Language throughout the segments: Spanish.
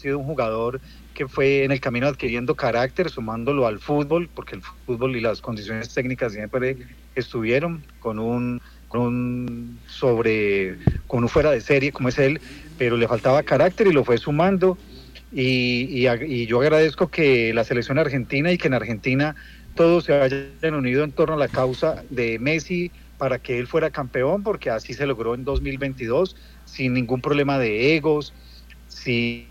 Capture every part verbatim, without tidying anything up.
sido un jugador que fue en el camino adquiriendo carácter, sumándolo al fútbol, porque el fútbol y las condiciones técnicas siempre estuvieron con un, con un sobre, con un fuera de serie como es él, pero le faltaba carácter y lo fue sumando. Y, y, y yo agradezco que la selección argentina y que en Argentina todos se hayan unido en torno a la causa de Messi para que él fuera campeón, porque así se logró en dos mil veintidós, sin ningún problema de egos, sin,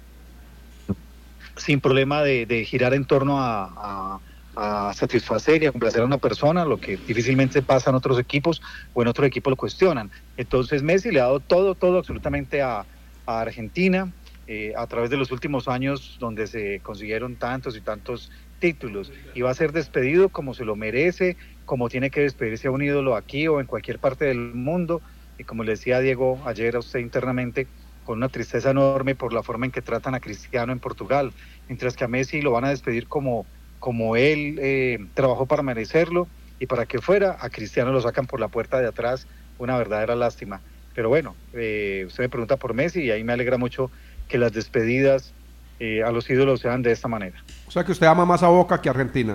sin problema de, de girar en torno a, a, a satisfacer y a complacer a una persona, lo que difícilmente pasa en otros equipos, o en otros equipos lo cuestionan. Entonces Messi le ha dado todo, todo absolutamente a, a Argentina, eh, a través de los últimos años donde se consiguieron tantos y tantos títulos, y va a ser despedido como se lo merece, como tiene que despedirse a un ídolo aquí o en cualquier parte del mundo, y como le decía Diego ayer a usted internamente, con una tristeza enorme por la forma en que tratan a Cristiano en Portugal, mientras que a Messi lo van a despedir como, como él eh, trabajó para merecerlo, y para que fuera, a Cristiano lo sacan por la puerta de atrás, una verdadera lástima. Pero bueno, eh, usted me pregunta por Messi, y ahí me alegra mucho que las despedidas eh, a los ídolos sean de esta manera. O sea que usted ama más a Boca que a Argentina.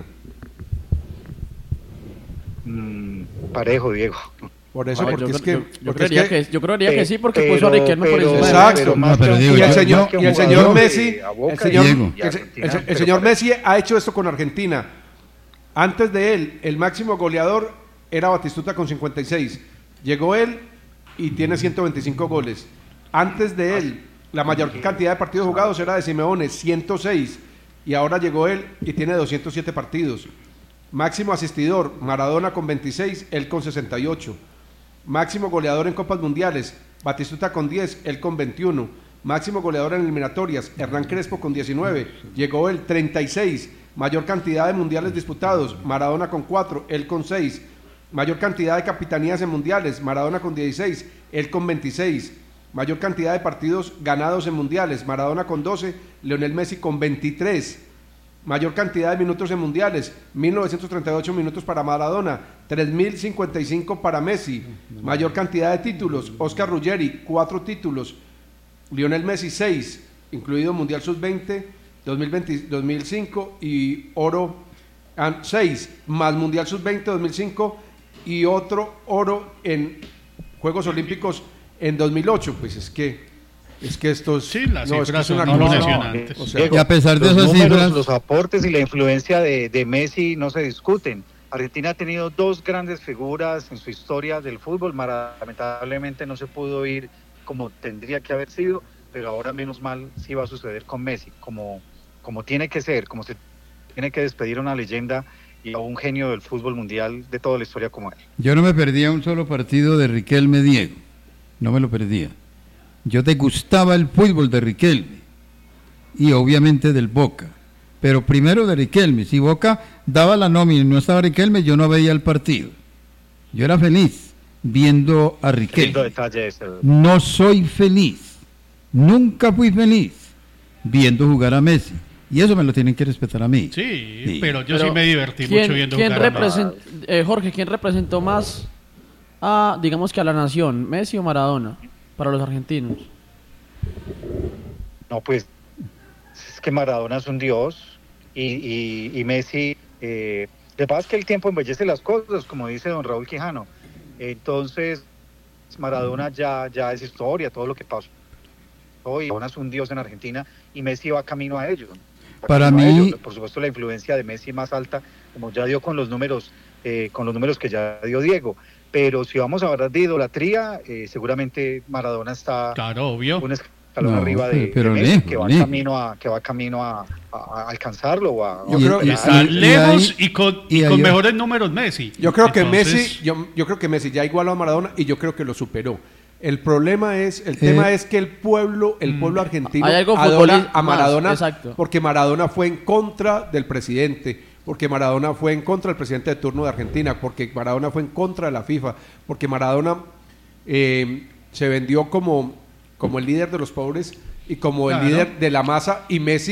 Mm, parejo, Diego. Por eso, no, porque yo, es que... Yo, yo porque creería, es que, que, yo creería eh, que sí, porque pero, puso a Riquelme por encima. Exacto. Pero más No, pero que digo, y el yo- señor, que y el un señor jugador Messi, de- a Boca el señor, Diego. y el, Argentina, el- el pero señor para- Messi ha hecho esto con Argentina. Antes de él, el máximo goleador era Batistuta con cincuenta y seis. Llegó él y tiene ciento veinticinco goles. Antes de él, la mayor cantidad de partidos jugados era de Simeone, ciento seis. Y ahora llegó él y tiene doscientos siete partidos. Máximo asistidor, Maradona con veintiséis, él con sesenta y ocho. Máximo goleador en Copas Mundiales, Batistuta con diez, él con veintiuno. Máximo goleador en eliminatorias, Hernán Crespo con diecinueve, llegó él treinta y seis. Mayor cantidad de mundiales disputados, Maradona con cuatro, él con seis. Mayor cantidad de capitanías en mundiales, Maradona con dieciséis, él con veintiséis. Mayor cantidad de partidos ganados en mundiales, Maradona con doce, Lionel Messi con veintitrés. Mayor cantidad de minutos en mundiales, mil novecientos treinta y ocho minutos para Maradona, tres mil cincuenta y cinco para Messi. Mayor cantidad de títulos, Oscar Ruggeri, cuatro títulos, Lionel Messi, seis, incluido Mundial sub veinte, dos mil veinte, dos mil cinco y oro, seis, más Mundial sub veinte, dos mil cinco y otro oro en Juegos Olímpicos en dos mil ocho. Pues es que... Es que estos... Sí, las no, cifras es que es una son cosa- impresionantes. o sea, Diego, Y a pesar de los esas números, cifras- los aportes y la influencia de, de Messi no se discuten. Argentina ha tenido dos grandes figuras en su historia del fútbol. Mara- lamentablemente no se pudo ir como tendría que haber sido, pero ahora menos mal sí va a suceder con Messi, como, como tiene que ser, como se tiene que despedir a una leyenda y a un genio del fútbol mundial de toda la historia como él. Yo no me perdía un solo partido de Riquelme Diego, no me lo perdía. Yo degustaba el fútbol de Riquelme y obviamente del Boca, pero primero de Riquelme. Si Boca daba la nómina y no estaba Riquelme, yo no veía el partido. Yo era feliz viendo a Lindo Riquelme. detalle ese. No soy feliz, nunca fui feliz viendo jugar a Messi. Y eso me lo tienen que respetar a mí. Sí, Sí. pero yo Pero, sí me divertí ¿quién, mucho viendo quién jugar a Messi. represent- eh, Jorge, ¿quién representó más a, digamos que a la nación, Messi o Maradona, para los argentinos? No, pues es que Maradona es un dios y, y, y Messi, eh, lo que pasa es que el tiempo embellece las cosas, como dice don Raúl Quijano. Entonces, Maradona ya, ya es historia, todo lo que pasó. Y Maradona es un dios en Argentina y Messi va camino a ello. Va Para camino a mí- ello. Por supuesto, la influencia de Messi más alta, como ya dio con los números, eh, con los números que ya dio Diego. Pero si vamos a hablar de idolatría, eh, seguramente Maradona está Claro, obvio. un escalón No, arriba de, pero de Messi, lejos, que va lejos. camino a que va camino a, a- a alcanzarlo o a, Yo Y- creo- Y y- está y- y lejos ahí- y con, y y ahí- con mejores números Messi. Yo creo que Entonces, Messi, yo, yo creo que Messi ya igualó a Maradona y yo creo que lo superó. El problema es, el Eh, tema es que el pueblo, el pueblo argentino Hay algo adora futbolí- a Maradona más, exacto. porque Maradona fue en contra del presidente, porque Maradona fue en contra del presidente de turno de Argentina, porque Maradona fue en contra de la FIFA, porque Maradona eh, se vendió como, como el líder de los pobres y como el Claro. líder de la masa, y Messi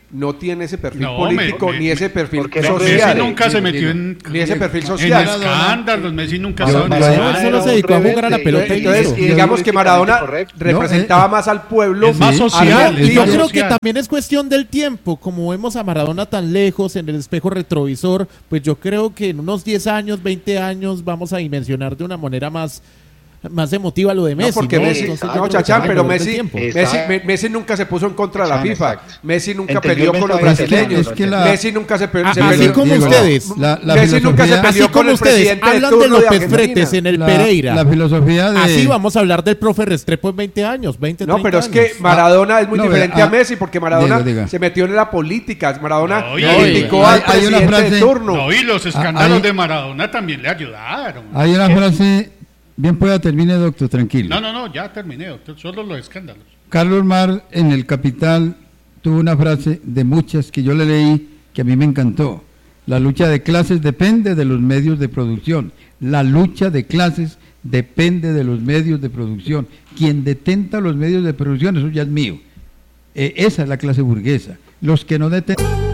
no tiene ese perfil No, político me- me- ni ese perfil porque no, Messi social. nunca se Digo, metió en, ni ese perfil en social. escándalos, Messi nunca Yo- estaba en yo- escándalos. Él solo se dedicó a jugar a la pelota y Entonces, listo. digamos que Maradona Correcto. representaba No, eh, más al pueblo. es más Sí. social. Y es yo más creo social. que también es cuestión del tiempo, como vemos a Maradona tan lejos en el espejo retrovisor, pues yo creo que en unos diez años, veinte años vamos a dimensionar de una manera más, más emotiva lo de Messi. No, porque ¿no? Messi, Entonces, yo no, creo que Chachán, será pero alrededor del Messi, tiempo. Es- Messi, Exacto. Me- Messi nunca se puso en contra de la Chachán, FIFA. exacto. Messi nunca Entendió peleó el con los mensaje de brasileños. Chachán. Es que la- Messi nunca se, pe- Ah, se así peleó. como Diego, ustedes. La, la Messi nunca se filosofía- peleó Así con como el ustedes presidente de hablan de turno de López Argentina. Fretes en el la- Pereira. La filosofía de... Así vamos a hablar del profe Restrepo en veinte años, veinte, No, treinta pero es que años. Maradona es muy no, diferente vea, a Messi porque Maradona diga, diga. se metió en la política. Maradona No, y- criticó hay- al hay una presidente de frase- turno. No, y los escándalos hay- de Maradona también le ayudaron. Hay una frase, bien pueda termine, doctor, tranquilo. No, no, no, ya terminé, doctor, solo los escándalos. Carlos Mar en El Capital tuvo una frase de muchas que yo le leí que a mí me encantó. La lucha de clases depende de los medios de producción. La lucha de clases depende de los medios de producción. Quien detenta los medios de producción, eso ya es mío. Eh, esa es la clase burguesa. Los que no detentan...